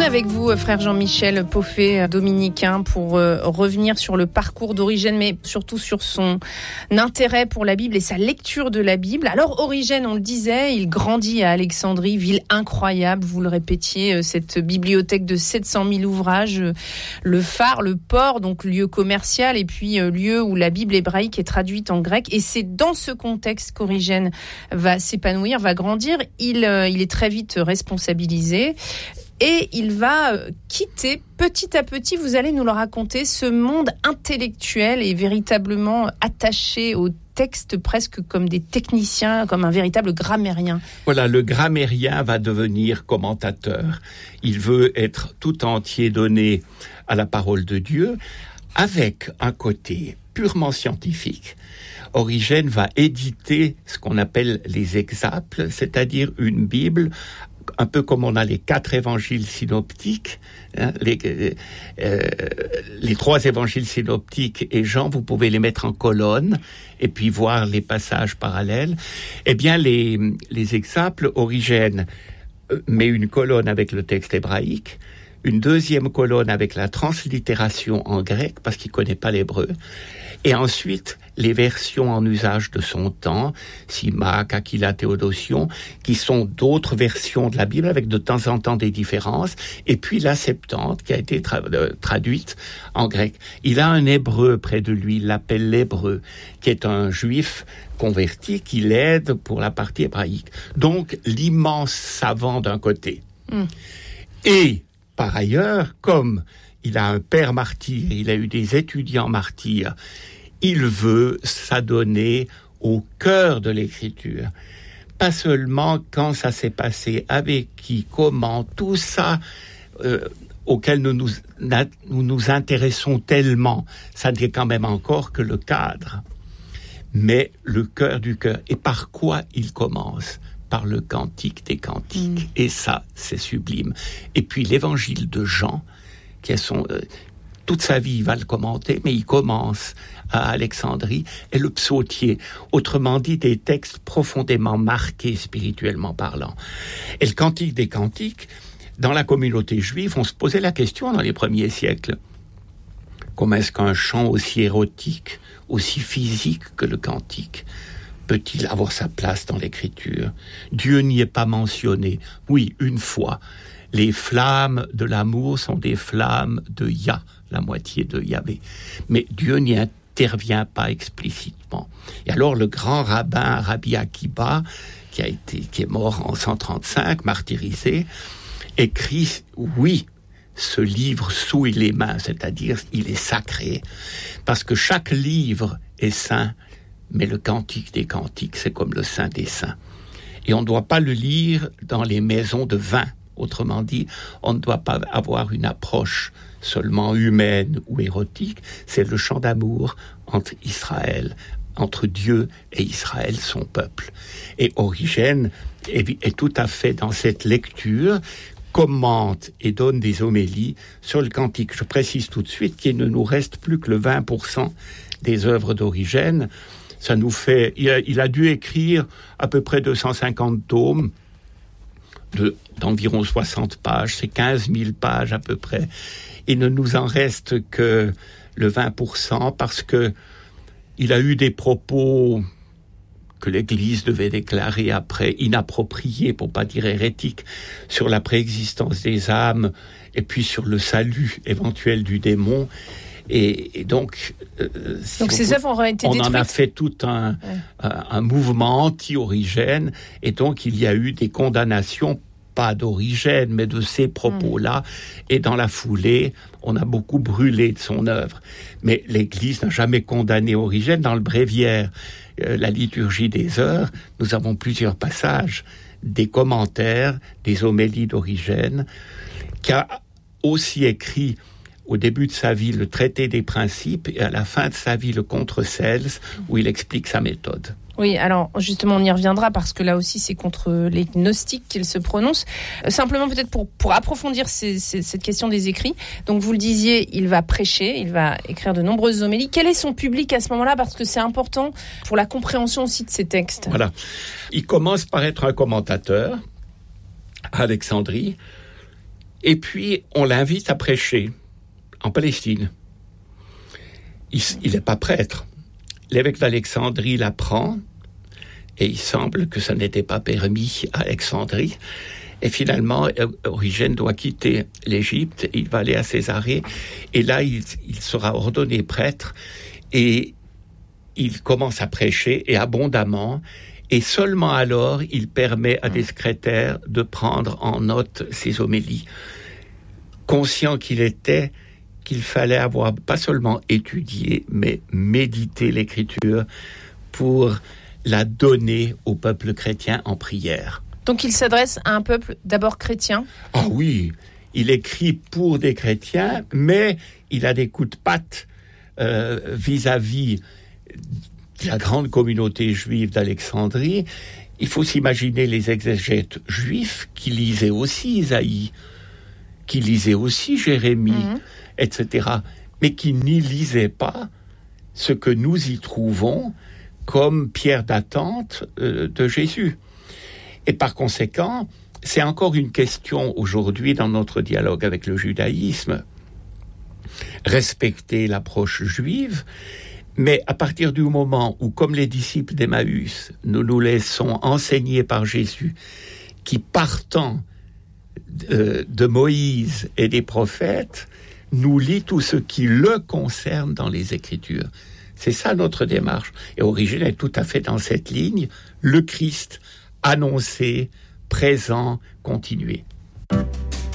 est avec vous, frère Jean-Michel Poffet, dominicain, pour revenir sur le parcours d'Origène, mais surtout sur son intérêt pour la Bible et sa lecture de la Bible. Alors, Origène, on le disait, il grandit à Alexandrie, ville incroyable, vous le répétiez, cette bibliothèque de 700 000 ouvrages, le phare, le port, donc lieu commercial, et puis lieu où la Bible hébraïque est traduite en grec. Et c'est dans ce contexte qu'Origène va s'épanouir, va grandir. Il est très vite responsabilisé. Et il va quitter petit à petit, vous allez nous le raconter, ce monde intellectuel et véritablement attaché au texte, presque comme des techniciens, comme un véritable grammairien. Voilà, le grammairien va devenir commentateur. Il veut être tout entier donné à la parole de Dieu, avec un côté purement scientifique. Origène va éditer ce qu'on appelle les exaples, c'est-à-dire une Bible un peu comme on a les 4 évangiles synoptiques, hein, les 3 évangiles synoptiques et Jean, vous pouvez les mettre en colonne et puis voir les passages parallèles. Eh bien, les exaples, Origène met une colonne avec le texte hébraïque, une deuxième colonne avec la translittération en grec, parce qu'il ne connaît pas l'hébreu, et ensuite les versions en usage de son temps, Simak, Aquila, Théodotion, qui sont d'autres versions de la Bible avec de temps en temps des différences, et puis la Septante qui a été traduite en grec. Il a un hébreu près de lui, il l'appelle l'hébreu, qui est un juif converti qui l'aide pour la partie hébraïque. Donc l'immense savant d'un côté. Et par ailleurs, comme il a un père martyr, il a eu des étudiants martyrs, il veut s'adonner au cœur de l'écriture. Pas seulement quand ça s'est passé, avec qui, comment, tout ça auquel nous nous intéressons tellement, ça n'est quand même encore que le cadre. Mais le cœur du cœur. Et par quoi il commence ? Par le cantique des cantiques. Et ça, c'est sublime. Et puis l'évangile de Jean, qui est toute sa vie, il va le commenter, mais il commence à Alexandrie, et le psautier, autrement dit des textes profondément marqués spirituellement parlant. Et le cantique des cantiques, dans la communauté juive, on se posait la question dans les premiers siècles. Comment est-ce qu'un chant aussi érotique, aussi physique que le cantique, peut-il avoir sa place dans l'écriture ? Dieu n'y est pas mentionné. Oui, une fois. Les flammes de l'amour sont des flammes de Yah, la moitié de Yahvé. Mais Dieu n'y intervient pas explicitement. Et alors le grand rabbin Rabbi Akiba, qui est mort en 135, martyrisé, écrit, oui, ce livre souille les mains, c'est-à-dire il est sacré, parce que chaque livre est saint, mais le cantique des cantiques, c'est comme le saint des saints. Et on ne doit pas le lire dans les maisons de vin. Autrement dit, on ne doit pas avoir une approche seulement humaine ou érotique. C'est le chant d'amour entre Israël, entre Dieu et Israël, son peuple. Et Origène est tout à fait dans cette lecture, commente et donne des homélies sur le cantique. Je précise tout de suite qu'il ne nous reste plus que le 20% des œuvres d'Origène. Ça nous fait, il a dû écrire à peu près 250 tomes d'environ 60 pages, c'est 15 000 pages à peu près. Il ne nous en reste que le 20% parce que il a eu des propos que l'Église devait déclarer après inappropriés, pour pas dire hérétiques, sur la préexistence des âmes et puis sur le salut éventuel du démon. Et donc ces œuvres auraient été détruites. On en a fait tout un mouvement anti-Origène, et donc il y a eu des condamnations, pas d'Origène, mais de ces propos-là, et dans la foulée, on a beaucoup brûlé de son œuvre. Mais l'Église n'a jamais condamné Origène. Dans le bréviaire, la liturgie des heures, nous avons plusieurs passages, des commentaires, des homélies d'Origène, qui a aussi écrit au début de sa vie le traité des principes et à la fin de sa vie le contre-Cels, où il explique sa méthode. Oui, alors justement on y reviendra parce que là aussi c'est contre les gnostiques qu'il se prononce. Simplement peut-être pour approfondir cette question des écrits. Donc vous le disiez, il va prêcher, il va écrire de nombreuses homélies. Quel est son public à ce moment-là ? Parce que c'est important pour la compréhension aussi de ces textes. Voilà. Il commence par être un commentateur à Alexandrie. Et puis, on l'invite à prêcher en Palestine. Il n'est pas prêtre. L'évêque d'Alexandrie l'apprend, et il semble que ça n'était pas permis à Alexandrie. Et finalement, Origène doit quitter l'Égypte, il va aller à Césarée, et là, il sera ordonné prêtre, et il commence à prêcher, et abondamment, et seulement alors, il permet à des secrétaires de prendre en note ses homélies, conscient qu'il fallait avoir pas seulement étudié, mais médité l'Écriture pour la donner au peuple chrétien en prière. Donc il s'adresse à un peuple d'abord chrétien. Ah oui, il écrit pour des chrétiens, mais il a des coups de patte vis-à-vis de la grande communauté juive d'Alexandrie. Il faut s'imaginer les exégètes juifs qui lisaient aussi Isaïe, qui lisaient aussi Jérémie, etc., mais qui n'y lisaient pas ce que nous y trouvons comme pierre d'attente de Jésus. Et par conséquent, c'est encore une question aujourd'hui dans notre dialogue avec le judaïsme. Respecter l'approche juive, mais à partir du moment où, comme les disciples d'Emmaüs, nous nous laissons enseigner par Jésus, qui partant de Moïse et des prophètes, nous lit tout ce qui le concerne dans les Écritures. C'est ça notre démarche. Et Origène est tout à fait dans cette ligne, le Christ annoncé, présent, continué.